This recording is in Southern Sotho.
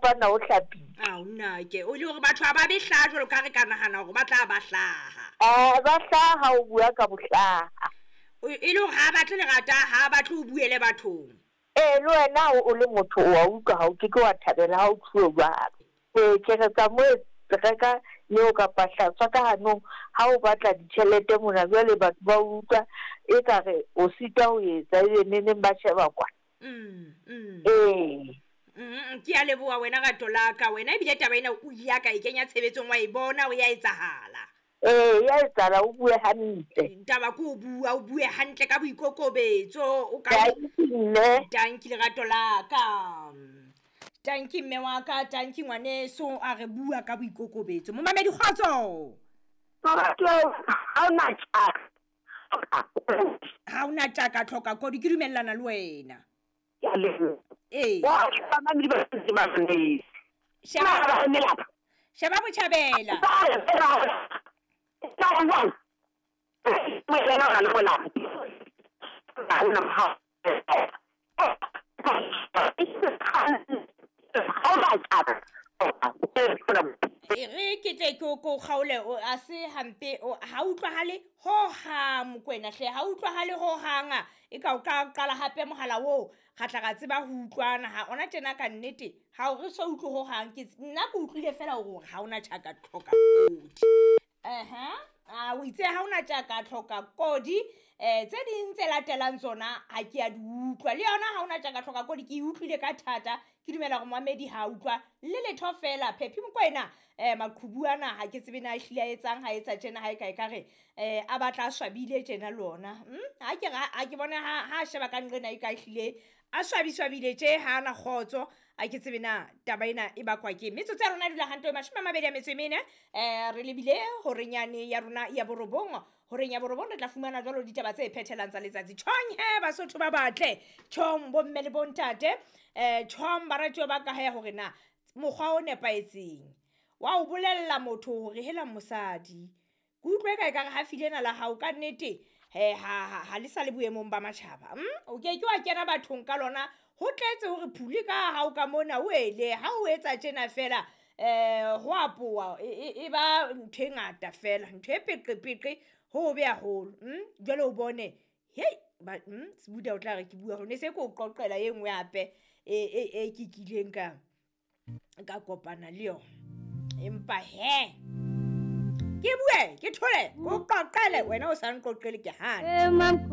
kwana o hlapile nna ke o le hore batho ba be hlaha jwalo ka re ka nahana hore ba tla ba hlaha ba hlaha o bua ka bohlaha e le hore ha batle lerata ha batle o buele bathong le wena o le motho wa utlwa ha o ke wa thabela ha o tluwe jwalo ke re ka mo reka leo ka pahlatswa ka hanong ha o batla ditjhelete mona jwale batho ba utlwa e ka re o sita ho etsa neng ba sheba kwa ke a leboha wena rato laka wena ebile taba ena o ya ka e kenya tshebetsong wa e bona o ya etsahala ya etsahala o bue hantle taba ko o bue hantle ka boikokobetso o ka tanki lerato laka tanki mme wa ka tanki ngwaneso a re bua ka boikokobetso mo mamedi kgotso ha una tjaka tlhoka kodi ke dumellana le wena sheba botjhabela re ke tle ko kgaole a se hampe ha utlwahale ho ha mokwena hle ha utlwahale ho hanga e ka o ka qala hape mohala wo kgatla ga tseba ho utlwana ha ona tjena ka nnete ha o re so utlwe ho hang ke nna ke utlwile fela hore ha ona tjaka tlhoka kodi o itse ha ona tjaka tlhoka kodi tse ding tse latelang tsona ha ke a di utlwa le yona ha ona tjaka tlhoka kodi ke utlwile ka thata ke dumela go mamedi ha utlwa le letho fela Phephi Mokwena maqhubuana ha ke tsebe na hlile etsang ha etsa tjena ha e ka re a batla swabile tjena lona ha ke bona ha sheba ka nqena e ka hlile a swabile tje ha na khotso a ke tsebe na taba ena e bakwa ke metso tsa rona dula hanto 24 re lebile horenyane ya rona ya borobong horeng ya borobong re tla fumana jwalo ditaba tse phethelang tsa letsatsi tjhong Basotho ba batle tjhong bo mme le bontate tjhong baratjo ba ka ha hore na mokgwa o nepaetseng wa o bolella motho hore hela mosadi go utlwe ka re ha filena la hao ka nnete ha le sa le boemong ba matjhaba o ke wa kena bathong ka lona ho tletse hore phuli ka ha o ka mona o ele ha o etsa tjena fela ho apoa e ba ntho e ngata fela ntho e peqepeqe ho be a holo jwale o bone se buda o tla re ke bua ho ne se ko qoqela e nngwe hape e kikileng ka kopana le yona empa ke bue ke thole ko qoqele wena o sa nqoqele ke hana